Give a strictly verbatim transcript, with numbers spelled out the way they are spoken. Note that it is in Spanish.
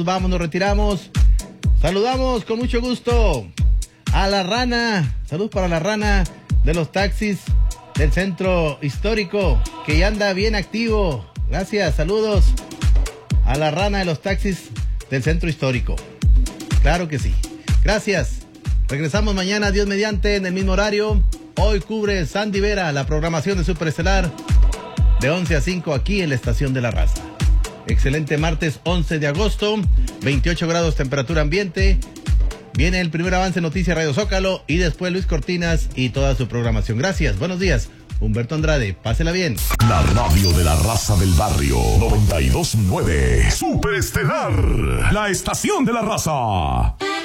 Vamos, nos retiramos. Saludamos con mucho gusto a la rana. Salud para la rana de los taxis del centro histórico, que ya anda bien activo. Gracias, saludos a la rana de los taxis del centro histórico. Claro que sí. Gracias. Regresamos mañana, Dios mediante, en el mismo horario. Hoy cubre Sandy Vera la programación de Superestelar de once a cinco aquí en la Estación de la Raza. Excelente martes once de agosto, veintiocho grados temperatura ambiente. Viene el primer avance Noticias Radio Zócalo y después Luis Cortinas y toda su programación. Gracias, buenos días. Humberto Andrade, pásela bien. La radio de la raza del barrio, noventa y dos punto nueve. Superestelar, la estación de la raza.